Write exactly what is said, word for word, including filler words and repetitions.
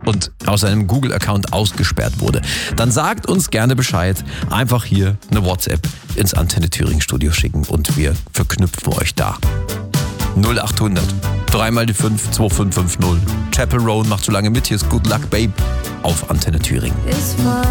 und aus seinem Google-Account ausgesperrt wurde, dann sagt uns gerne Bescheid. Einfach hier eine WhatsApp ins Antenne Thüringen Studio schicken und wir verknüpfen euch da. null acht hundert, dreimal die fünf, zwei fünf fünf null. Chapel Roan macht so lange mit. Hier ist Good Luck Babe auf Antenne Thüringen.